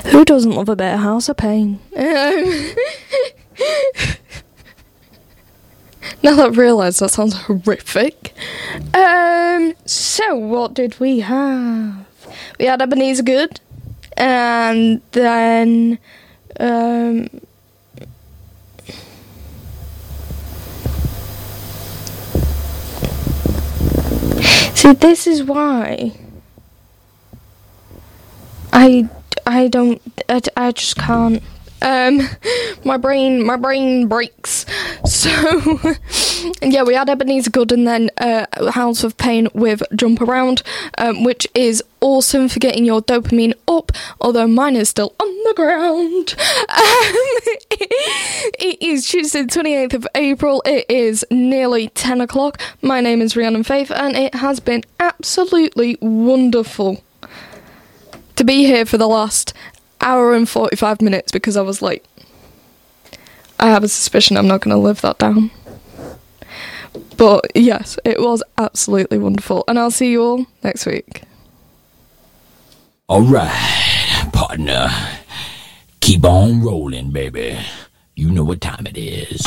Who doesn't love a bit of House of Pain? Now that I've realised that sounds horrific. So what did we have? We had Ebenezer Good, and then see, this is why I just can't. My brain breaks. So, yeah, we had Ebenezer Good and then House of Pain with Jump Around, which is awesome for getting your dopamine up, although mine is still on the ground. It is Tuesday the 28th of April. It is nearly 10 o'clock. My name is Rhiannon Faith, and it has been absolutely wonderful to be here for the last hour and 45 minutes, because I was like, I have a suspicion I'm not going to live that down. But yes, it was absolutely wonderful, and I'll see you all next week. Alright, partner. Keep on rolling, baby. You know what time it is.